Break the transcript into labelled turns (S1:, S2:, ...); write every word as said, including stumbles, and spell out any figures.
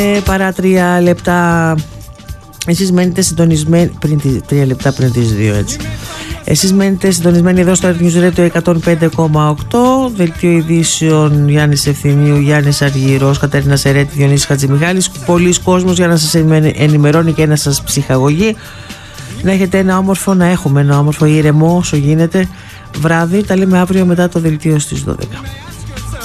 S1: Παρά τρία λεπτά. Εσείς μένετε συντονισμένοι πριν, τρία λεπτά πριν τις δύο, έτσι. Εσείς μένετε συντονισμένοι εδώ στο Earth News Radio εκατόν πέντε κόμμα οκτώ. Δελτίο ειδήσεων Γιάννης Ευθυμίου, Γιάννης Αργυρός, Κατερίνα Σερέτη, Διονύσης Χατζημιχάλης. Πολλοί κόσμος για να σας ενημερώνει και να σας ψυχαγωγεί. Να έχετε ένα όμορφο, να έχουμε ένα όμορφο ήρεμο όσο γίνεται βράδυ. Τα λέμε αύριο μετά το δελτίο στις δώδεκα.